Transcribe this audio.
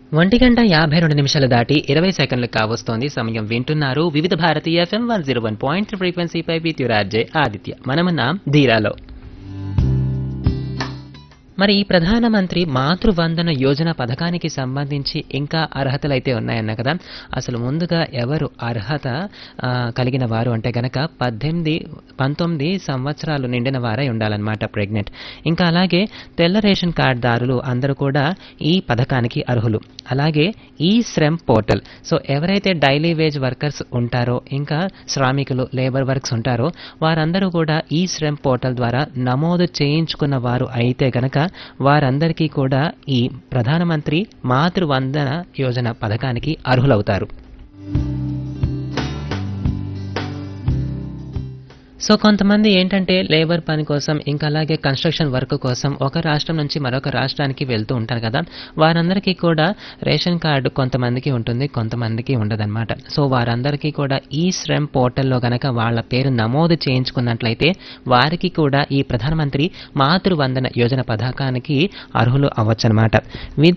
1:52 దాటి 20 సెకండ్లు కావస్తోంది. సమయం వింటున్నారు వివిధ భారతీయ FM 101.3 ఫ్రీక్వెన్సీపై with your RJ Aditya. మనమున్నాం ధీరాలో. మరి ఈ ప్రధానమంత్రి మాతృవందన యోజన పథకానికి సంబంధించి ఇంకా అర్హతలైతే ఉన్నాయన్న కదా. అసలు ముందుగా ఎవరు అర్హత కలిగిన వారు అంటే గనక 19 సంవత్సరాలు నిండిన వారై ఉండాలన్నమాట, ప్రెగ్నెంట్. ఇంకా అలాగే తెల్ల రేషన్ కార్డుదారులు అందరూ కూడా ఈ పథకానికి అర్హులు. అలాగే ఈ శ్రమ్ పోర్టల్, సో ఎవరైతే డైలీ వేజ్ వర్కర్స్ ఉంటారో, ఇంకా శ్రామికులు లేబర్ వర్క్స్ ఉంటారో వారందరూ కూడా ఈ శ్రమ్ పోర్టల్ ద్వారా నమోదు చేయించుకున్న వారు అయితే గనక వారందరికీ కూడా ఈ ప్రధానమంత్రి మాతృవందన యోజన పథకానికి అర్హులవుతారు. సో కొంతమంది ఏంటంటే లేబర్ పని కోసం, ఇంకా అలాగే కన్స్ట్రక్షన్ వర్క్ కోసం ఒక రాష్ట్రం నుంచి మరొక రాష్ట్రానికి వెళ్తూ ఉంటారు కదా. వారందరికీ కూడా రేషన్ కార్డు కొంతమందికి ఉంటుంది, కొంతమందికి ఉండదన్నమాట. సో వారందరికీ కూడా ఈ శ్రమ్ పోర్టల్లో గనక వాళ్ళ పేరు నమోదు చేయించుకున్నట్లయితే వారికి కూడా ఈ ప్రధానమంత్రి మాతృవందన యోజన పథకానికి అర్హులు అవ్వచ్చనమాట.